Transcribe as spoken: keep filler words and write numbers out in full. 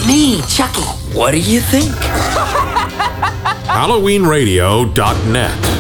Me, Chucky. What do you think? Halloween Radio dot net.